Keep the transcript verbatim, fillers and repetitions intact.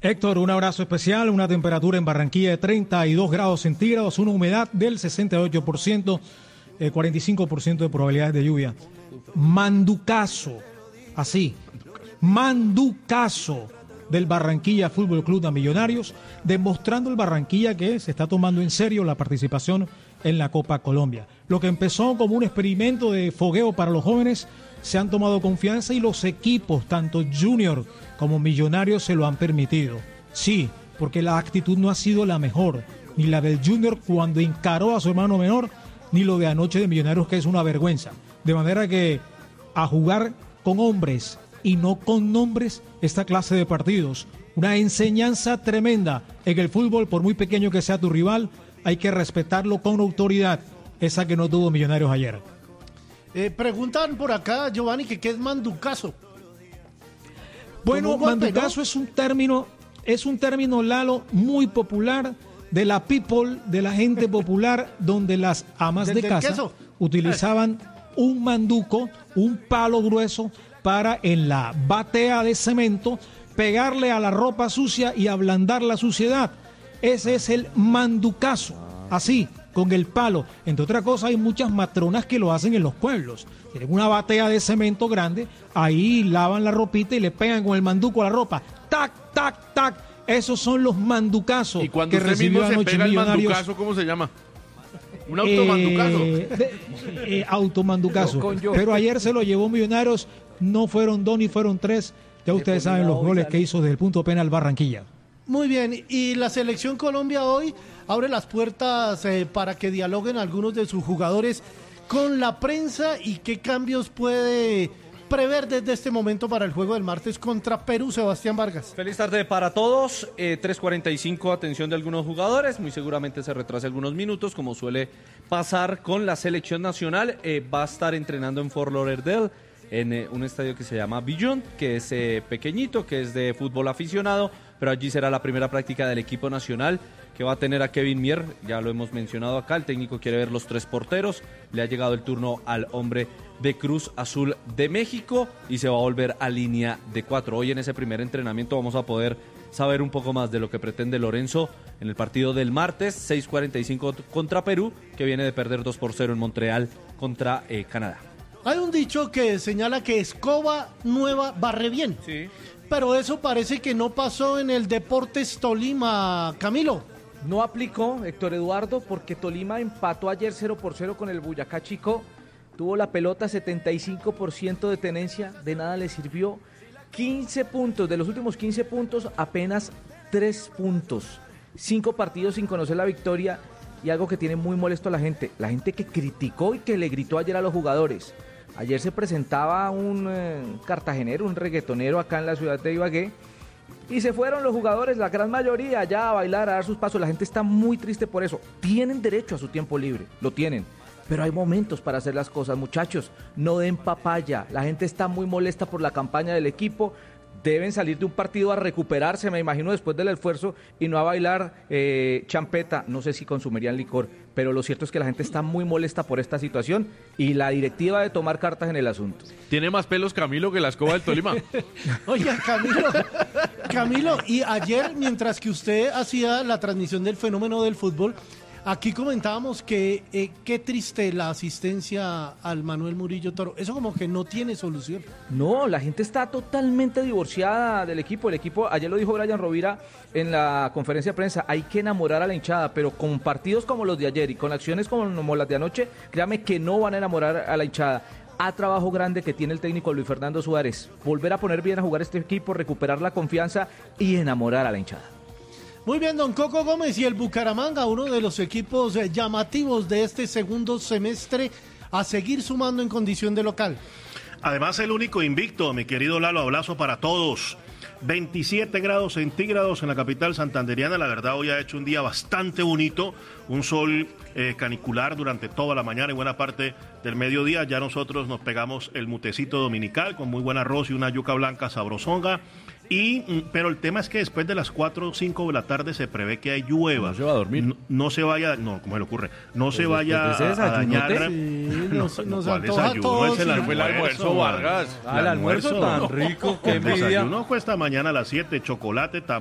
Héctor, un abrazo especial, una temperatura en Barranquilla de treinta y dos grados centígrados, una humedad del sesenta y ocho por ciento, eh, cuarenta y cinco por ciento de probabilidades de lluvia. Manducazo, así, manducazo del Barranquilla Fútbol Club de Millonarios, demostrando el Barranquilla que se está tomando en serio la participación en la Copa Colombia. Lo que empezó como un experimento de fogueo para los jóvenes, se han tomado confianza y los equipos, tanto Junior como Millonarios, se lo han permitido. Sí, porque la actitud no ha sido la mejor, ni la del Junior cuando encaró a su hermano menor, ni lo de anoche de Millonarios, que es una vergüenza. De manera que a jugar con hombres y no con nombres esta clase de partidos, una enseñanza tremenda en el fútbol, por muy pequeño que sea tu rival, hay que respetarlo con autoridad, esa que no tuvo Millonarios ayer. Eh, preguntan por acá, Giovanni, que qué es manducazo. Bueno, golpe, manducazo, ¿no? es un término, es un término, Lalo, muy popular de la people, de la gente popular, donde las amas Del, de del casa queso. utilizaban un manduco, un palo grueso, para en la batea de cemento pegarle a la ropa sucia y ablandar la suciedad. Ese es el manducazo, así, con el palo. Entre otras cosas, hay muchas matronas que lo hacen en los pueblos. Tienen una batea de cemento grande, ahí lavan la ropita y le pegan con el manduco a la ropa. Tac, tac, tac. Esos son los manducazos. Y cuando que usted mismo recibió se anoche pega el Millonarios. manducazo, ¿cómo se llama? Un automanducazo. Eh, de- eh, automanducazo. Pero ayer se lo llevó Millonarios, no fueron dos ni fueron tres. Ya ustedes saben los goles que hizo desde el punto penal Barranquilla. Muy bien, y la Selección Colombia hoy abre las puertas eh, para que dialoguen algunos de sus jugadores con la prensa y qué cambios puede prever desde este momento para el juego del martes contra Perú, Sebastián Vargas. Feliz tarde para todos, eh, tres cuarenta y cinco, atención de algunos jugadores, muy seguramente se retrasa algunos minutos, como suele pasar con la selección nacional. Eh, va a estar entrenando en Fort Lauderdale, en eh, un estadio que se llama Beyond, que es eh, pequeñito, que es de fútbol aficionado, pero allí será la primera práctica del equipo nacional, que va a tener a Kevin Mier, ya lo hemos mencionado acá, el técnico quiere ver los tres porteros, le ha llegado el turno al hombre de Cruz Azul de México y se va a volver a línea de cuatro. Hoy en ese primer entrenamiento vamos a poder saber un poco más de lo que pretende Lorenzo en el partido del martes, seis cuarenta y cinco contra Perú, que viene de perder dos por cero en Montreal contra eh, Canadá. Hay un dicho que señala que escoba nueva barre bien. Sí. Pero eso parece que no pasó en el Deportes Tolima, Camilo. No aplicó Héctor Eduardo porque Tolima empató ayer cero por cero con el Boyacá Chico. Tuvo la pelota, setenta y cinco por ciento de tenencia, de nada le sirvió. quince puntos, de los últimos quince puntos, apenas tres puntos. cinco partidos sin conocer la victoria y algo que tiene muy molesto a la gente. La gente que criticó y que le gritó ayer a los jugadores. Ayer se presentaba un eh, cartagenero, un reggaetonero acá en la ciudad de Ibagué. Y se fueron los jugadores, la gran mayoría, ya a bailar, a dar sus pasos. La gente está muy triste por eso. Tienen derecho a su tiempo libre, lo tienen. Pero hay momentos para hacer las cosas, muchachos. No den papaya. La gente está muy molesta por la campaña del equipo. Deben salir de un partido a recuperarse, me imagino, después del esfuerzo y no a bailar eh, champeta. No sé si consumirían licor, pero lo cierto es que la gente está muy molesta por esta situación y la directiva de tomar cartas en el asunto. Tiene más pelos Camilo que la escoba del Tolima. Oiga, Camilo, Camilo, y ayer, mientras que usted hacía la transmisión del fenómeno del fútbol, aquí comentábamos que eh, qué triste la asistencia al Manuel Murillo Toro. Eso como que no tiene solución. No, la gente está totalmente divorciada del equipo. El equipo, ayer lo dijo Brian Rovira en la conferencia de prensa, hay que enamorar a la hinchada, pero con partidos como los de ayer y con acciones como las de anoche, créame que no van a enamorar a la hinchada. A trabajo grande que tiene el técnico Luis Fernando Suárez, volver a poner bien a jugar este equipo, recuperar la confianza y enamorar a la hinchada. Muy bien, don Coco Gómez, y el Bucaramanga, uno de los equipos eh, llamativos de este segundo semestre, a seguir sumando en condición de local. Además, el único invicto, mi querido Lalo, abrazo para todos. veintisiete grados centígrados en la capital santanderiana. La verdad, hoy ha hecho un día bastante bonito, un sol eh, canicular durante toda la mañana y buena parte del mediodía. Ya nosotros nos pegamos el mutecito dominical con muy buen arroz y una yuca blanca sabrosonga. Y, pero el tema es que después de las cuatro o cinco de la tarde se prevé que hay llueva. No se va a dormir. No, no se vaya, no, ¿cómo se le ocurre? No Pues se vaya después de ese a, a dañar. Sí, no, nos, no, nos ¿cuál antoja a desayuno? todos. Es el Se fue el almuerzo, Vargas. Ah, el almuerzo tan rico, qué El envidia. desayuno fue esta mañana a las siete, chocolate,